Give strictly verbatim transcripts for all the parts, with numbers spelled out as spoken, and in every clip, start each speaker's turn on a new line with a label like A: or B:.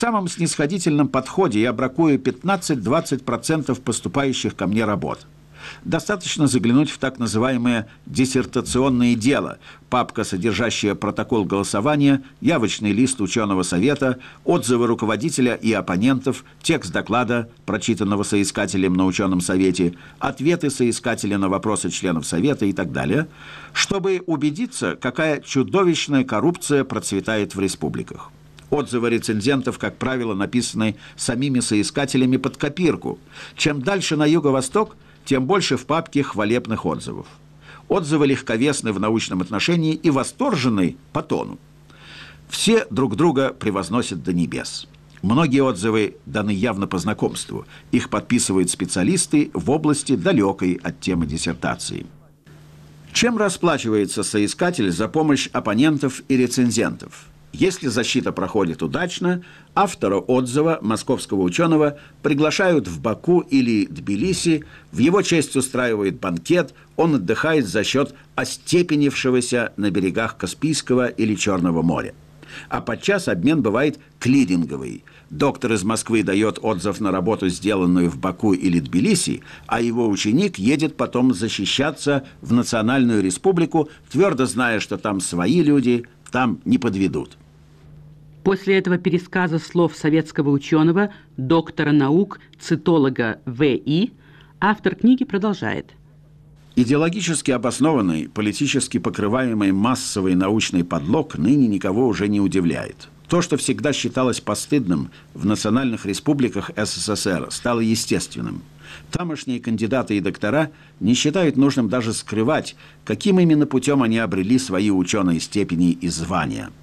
A: В самом снисходительном подходе я бракую пятнадцать-двадцать процентов поступающих ко мне работ. Достаточно заглянуть в так называемое диссертационное дело, папка, содержащая протокол голосования, явочный лист ученого совета, отзывы руководителя и оппонентов, текст доклада, прочитанного соискателем на ученом совете, ответы соискателя на вопросы членов совета и так далее, чтобы убедиться, какая чудовищная коррупция процветает в республиках. Отзывы рецензентов, как правило, написаны самими соискателями под копирку. Чем дальше на юго-восток, тем больше в папке хвалебных отзывов. Отзывы легковесны в научном отношении и восторженны по тону. Все друг друга превозносят до небес. Многие отзывы даны явно по знакомству. Их подписывают специалисты в области, далекой от темы диссертации. Чем расплачивается соискатель за помощь оппонентов и рецензентов? Если защита проходит удачно, автора отзыва, московского ученого, приглашают в Баку или Тбилиси, в его честь устраивают банкет, он отдыхает за счет остепенившегося на берегах Каспийского или Черного моря. А подчас обмен бывает клиринговый. Доктор из Москвы дает отзыв на работу, сделанную в Баку или Тбилиси, а его ученик едет потом защищаться в Национальную Республику, твердо зная, что там свои люди, там не подведут.
B: После этого пересказа слов советского ученого, доктора наук, цитолога В И, автор книги продолжает.
A: Идеологически обоснованный, политически покрываемый массовый научный подлог ныне никого уже не удивляет. То, что всегда считалось постыдным в национальных республиках СССР, стало естественным. Тамошние кандидаты и доктора не считают нужным даже скрывать, каким именно путем они обрели свои ученые степени и звания.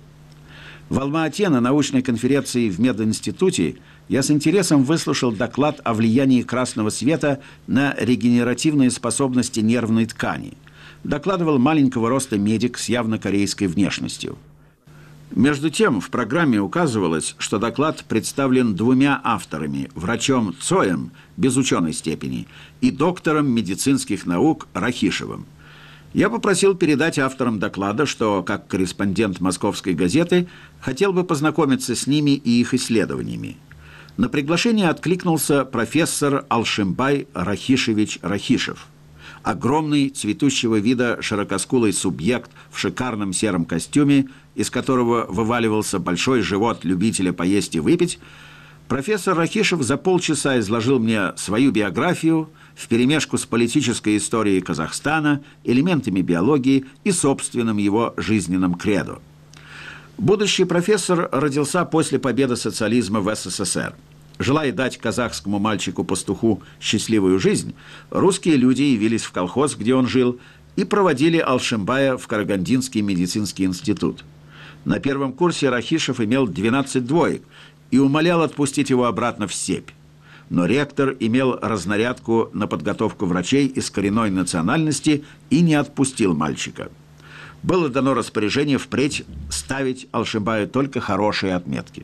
A: В Алма-Ате на научной конференции в мединституте я с интересом выслушал доклад о влиянии красного света на регенеративные способности нервной ткани. Докладывал маленького роста медик с явно корейской внешностью. Между тем, в программе указывалось, что доклад представлен двумя авторами – врачом Цоем, без ученой степени, и доктором медицинских наук Рахишевым. Я попросил передать авторам доклада, что, как корреспондент «Московской газеты», хотел бы познакомиться с ними и их исследованиями. На приглашение откликнулся профессор Алшимбай Рахишевич Рахишев. Огромный, цветущего вида широкоскулый субъект в шикарном сером костюме, из которого вываливался большой живот любителя поесть и выпить, профессор Рахишев за полчаса изложил мне свою биографию вперемешку с политической историей Казахстана, элементами биологии и собственным его жизненным кредо. Будущий профессор родился после победы социализма в СССР. Желая дать казахскому мальчику-пастуху счастливую жизнь, русские люди явились в колхоз, где он жил, и проводили Алшимбая в Карагандинский медицинский институт. На первом курсе Рахишев имел двенадцать двоек и умолял отпустить его обратно в степь. Но ректор имел разнарядку на подготовку врачей из коренной национальности и не отпустил мальчика. Было дано распоряжение впредь ставить Алшимбаю только хорошие отметки.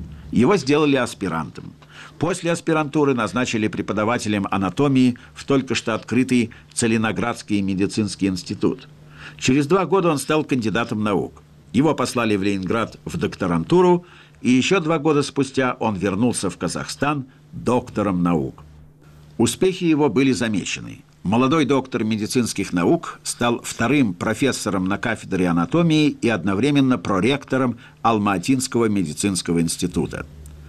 A: Его сделали аспирантом. После аспирантуры назначили преподавателем анатомии в только что открытый Целиноградский медицинский институт. Через два года он стал кандидатом наук. Его послали в Ленинград в докторантуру, и еще два года спустя он вернулся в Казахстан доктором наук. Успехи его были замечены. Молодой доктор медицинских наук стал вторым профессором на кафедре анатомии и одновременно проректором Алма-Атинского медицинского института.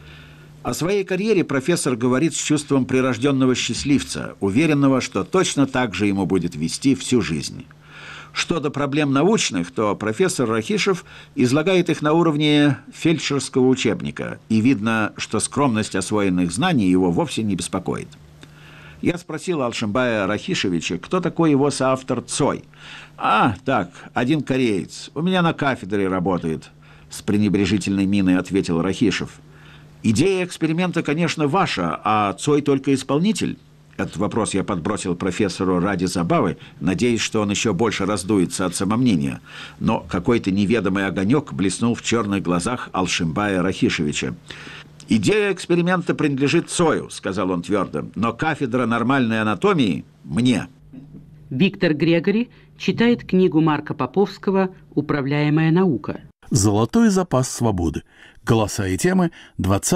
A: О своей карьере профессор говорит с чувством прирожденного счастливца, уверенного, что точно так же ему будет вести всю жизнь. Что до проблем научных, то профессор Рахишев излагает их на уровне фельдшерского учебника, и видно, что скромность освоенных знаний его вовсе не беспокоит. Я спросил Алшимбая Рахишевича, кто такой его соавтор Цой. «А, так, один кореец, у меня на кафедре работает», — с пренебрежительной миной ответил Рахишев. «Идея эксперимента, конечно, ваша, а Цой только исполнитель». Этот вопрос я подбросил профессору ради забавы, надеясь, что он еще больше раздуется от самомнения. Но какой-то неведомый огонек блеснул в черных глазах Алшимбая Рахишевича. «Идея эксперимента принадлежит Цою», — сказал он твердо, «но кафедра нормальной анатомии — мне».
B: Виктор Грегори читает книгу Марка Поповского «Управляемая наука».
C: «Золотой запас свободы. Голоса и темы двадцатого